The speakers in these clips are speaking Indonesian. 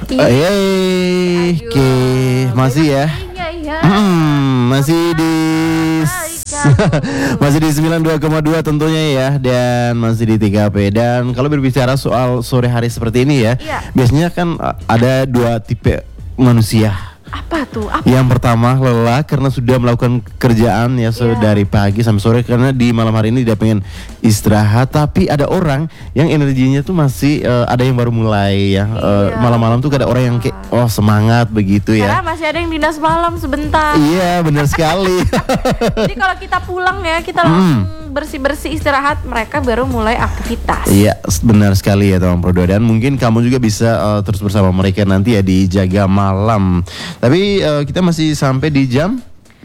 Oke, masih ya. Masih di masih di 92,2 tentunya ya, dan masih di 3P. Dan kalau berbicara soal sore hari seperti ini ya, biasanya kan ada dua tipe manusia. Apa tuh? Apa? Yang pertama lelah karena sudah melakukan kerjaan ya dari pagi sampai sore, karena di malam hari ini dia pengen istirahat. Tapi ada orang yang energinya tuh masih ada yang baru mulai ya. Malam-malam tuh ada orang yang kayak semangat begitu ya. Karena masih ada yang dinas malam sebentar. Iya, benar sekali. Jadi kalau kita pulang ya, kita langsung bersih-bersih istirahat, mereka baru mulai aktivitas. Iya, benar sekali ya teman Pro 2. Dan mungkin kamu juga bisa terus bersama mereka nanti ya di Jaga Malam. Tapi kita masih sampai di jam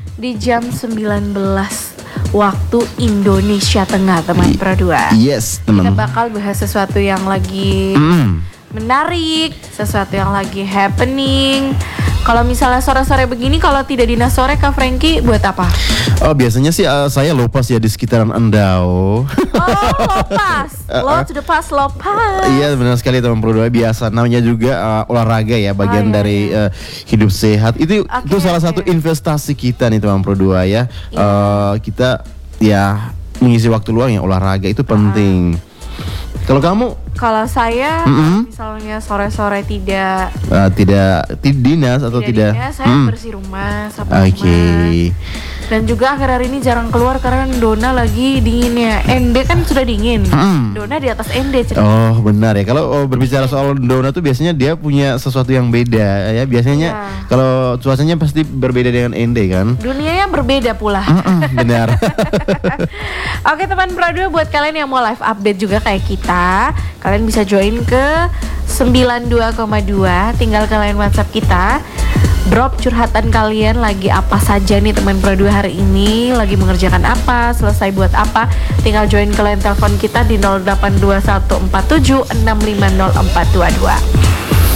19 waktu Indonesia Tengah, teman Pro 2. Yes, teman. Kita bakal bahas sesuatu yang lagi menarik, sesuatu yang lagi happening. Kalau misalnya sore-sore begini, kalau tidak dinas sore, Kak Frankie buat apa? Oh, biasanya sih saya lopas ya di sekitaran Endau. Lopas. Low to the past, lopas. Iya, benar sekali teman Pro 2. Biasa namanya juga olahraga ya, bagian dari hidup sehat. Itu salah satu investasi kita nih teman Pro 2 ya. Kita ya mengisi waktu luang ya, olahraga itu penting. Kalau kamu? Kalau saya misalnya sore-sore tidak dinas atau tidak dinas, saya bersih rumah, sapu rumah. Dan juga akhir-akhir ini jarang keluar karena Dona lagi dinginnya. Ende kan sudah dingin. Dona di atas Ende. Oh, benar ya. Kalau berbicara soal Dona tuh biasanya dia punya sesuatu yang beda ya. Biasanya kalau cuacanya pasti berbeda dengan Ende kan. Dunianya berbeda pula. Benar. Oke teman Pro 2, buat kalian yang mau live update juga kayak kita, kalian bisa join ke 92,2. Tinggal kalian WhatsApp kita, drop curhatan kalian lagi apa saja nih teman Pro 2 hari ini, lagi mengerjakan apa, selesai buat apa. Tinggal join kalian telepon kita di 082147650422.